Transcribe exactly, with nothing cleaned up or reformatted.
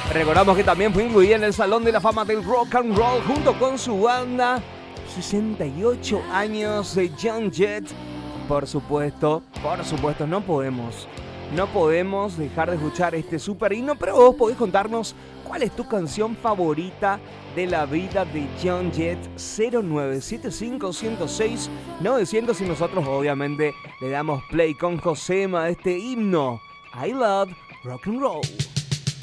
Recordamos que también fue incluida en el Salón de la Fama del Rock and Roll junto con su banda. sesenta y ocho años de Joan Jett. Por supuesto, por supuesto, no podemos, no podemos dejar de escuchar este super himno, pero vos podés contarnos cuál es tu canción favorita de la vida de Joan Jett. Cero nueve siete cinco uno cero seis novecientos y nosotros obviamente le damos play con Josema de este himno. I love rock and roll.